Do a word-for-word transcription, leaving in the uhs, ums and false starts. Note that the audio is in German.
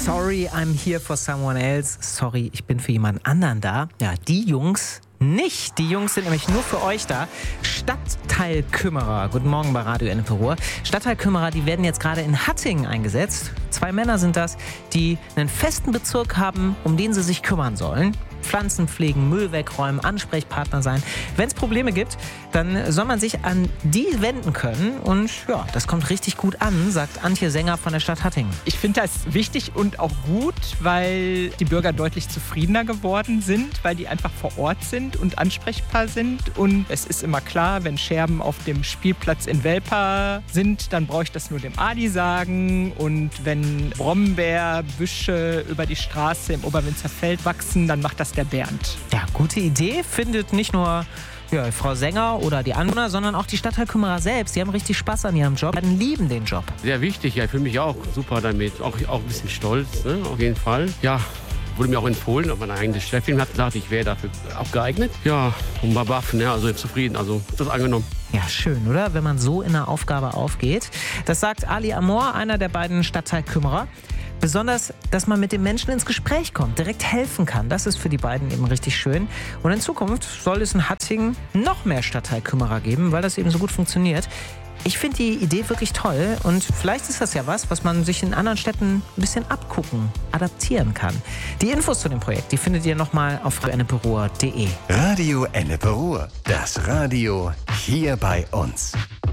Sorry, I'm here for someone else. Sorry, ich bin für jemand anderen da. Ja, die Jungs nicht. Die Jungs sind nämlich nur für euch da. Stadtteilkümmerer. Guten Morgen bei Radio Ennepe Ruhr. Stadtteilkümmerer, die werden jetzt gerade in Hattingen eingesetzt. Zwei Männer sind das, die einen festen Bezirk haben, um den sie sich kümmern sollen. Pflanzen pflegen, Müll wegräumen, Ansprechpartner sein. Wenn es Probleme gibt, dann soll man sich an die wenden können. Und ja, das kommt richtig gut an, sagt Antje Sänger von der Stadt Hattingen. Ich finde das wichtig und auch gut, weil die Bürger deutlich zufriedener geworden sind, weil die einfach vor Ort sind und ansprechbar sind. Und es ist immer klar, wenn Scherben auf dem Spielplatz in Welper sind, dann brauche ich das nur dem Adi sagen. Und wenn Brombeerbüsche über die Straße im Oberwinzerfeld wachsen, dann macht das der Bernd. Ja, gute Idee. Findet nicht nur ja, Frau Sänger oder die Anwohner, sondern auch die Stadtteilkümmerer selbst. Die haben richtig Spaß an ihrem Job, die lieben den Job. Sehr wichtig, ja, ich fühle mich auch super damit. Auch, auch ein bisschen stolz, ne? Auf jeden Fall. Ja, wurde mir auch empfohlen, aber meine eigene Chefin hat gesagt, ich wäre dafür auch geeignet. Ja, und war baff, ne? Also zufrieden, also das angenommen. Ja, schön, oder? Wenn man so in einer Aufgabe aufgeht. Das sagt Ali Amor, einer der beiden Stadtteilkümmerer. Besonders, dass man mit den Menschen ins Gespräch kommt, direkt helfen kann. Das ist für die beiden eben richtig schön. Und in Zukunft soll es in Hattingen noch mehr Stadtteilkümmerer geben, weil das eben so gut funktioniert. Ich finde die Idee wirklich toll und vielleicht ist das ja was, was man sich in anderen Städten ein bisschen abgucken, adaptieren kann. Die Infos zu dem Projekt, die findet ihr nochmal auf radio ennepe ruhr punkt de. Radio Ennepe Ruhr, das Radio hier bei uns.